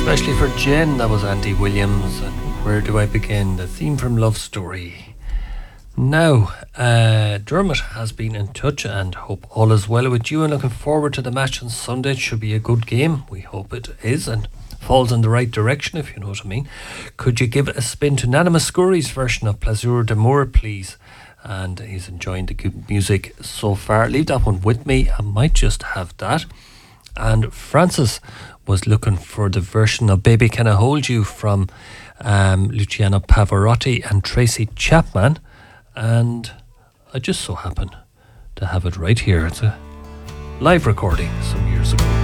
Especially for Jen, that was Andy Williams. And where do I begin? The theme from Love Story. Now, Dermot has been in touch and hope all is well with you and looking forward to the match on Sunday. It should be a good game. We hope it is and falls in the right direction, if you know what I mean. Could you give it a spin to Nana Muscuri's version of Plaisir d'amour, please? And he's enjoying the good music so far. Leave that one with me. I might just have that. And Francis was looking for the version of Baby Can I Hold You from Luciano Pavarotti and Tracy Chapman. And I just so happen to have it right here. It's a live recording some years ago.